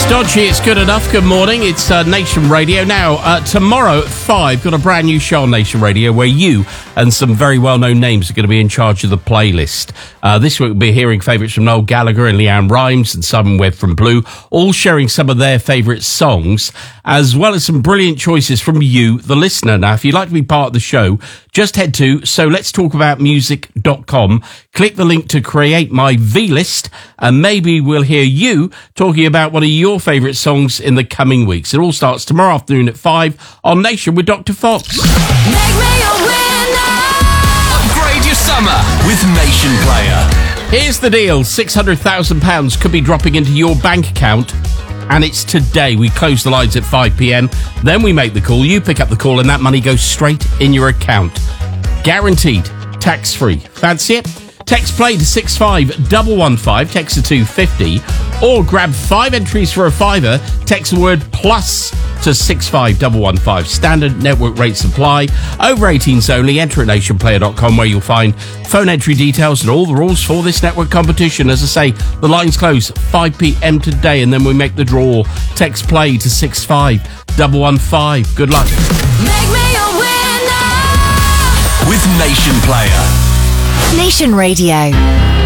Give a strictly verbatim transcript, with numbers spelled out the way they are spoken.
Dodgy, it's good enough. Good morning. It's uh, Nation Radio. Now, uh, tomorrow at five, got a brand new show on Nation Radio where you and some very well-known names are going to be in charge of the playlist. Uh, this week we'll be hearing favourites from Noel Gallagher and Leanne Rimes and Simon Webb from Blue, all sharing some of their favourite songs, as well as some brilliant choices from you, the listener. Now, if you'd like to be part of the show, just head to so let's talk about music dot com, click the link to create my V-list, and maybe we'll hear you talking about one of your favourite songs in the coming weeks. It all starts tomorrow afternoon at five on Nation with Doctor Fox. Make me a winner. Upgrade your summer with Nation Player. Here's the deal. six hundred thousand pounds could be dropping into your bank account, and it's today. We close the lines at five p.m. Then we make the call. You pick up the call, and that money goes straight in your account. Guaranteed. Tax-free. Fancy it? Text play to six five one one five, text to two fifty, or grab five entries for a fiver, text the word plus to six five one one five. Standard network rates apply. Over eighteens only. Enter at nation player dot com where you'll find phone entry details and all the rules for this network competition. As I say, the lines close five p.m. today, and then we make the draw. Text play to six five one one five. Good luck. Make me a winner with Nation Player. Nation Radio.